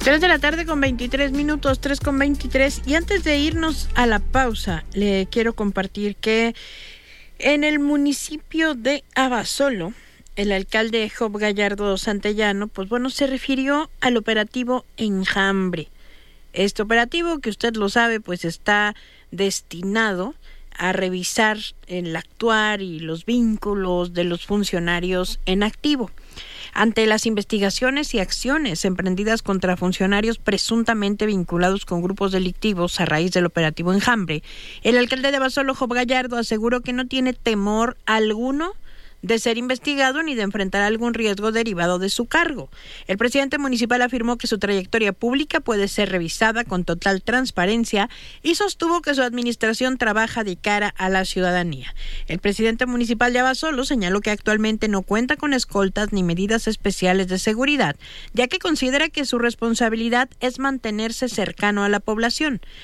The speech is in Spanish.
3 de la tarde con 23 minutos, 3 con 23. Y antes de irnos a la pausa, le quiero compartir que en el municipio de Abasolo, el alcalde Job Gallardo Santellano, se refirió al operativo Enjambre. Este operativo, que usted lo sabe, está destinado a revisar el actuar y los vínculos de los funcionarios en activo. Ante las investigaciones y acciones emprendidas contra funcionarios presuntamente vinculados con grupos delictivos a raíz del operativo Enjambre, el alcalde de Abasolo, Job Gallardo, aseguró que no tiene temor alguno de ser investigado ni de enfrentar algún riesgo derivado de su cargo. El presidente municipal afirmó que su trayectoria pública puede ser revisada con total transparencia y sostuvo que su administración trabaja de cara a la ciudadanía. El presidente municipal de Abasolo señaló que actualmente no cuenta con escoltas ni medidas especiales de seguridad, ya que considera que su responsabilidad es mantenerse cercano a la población.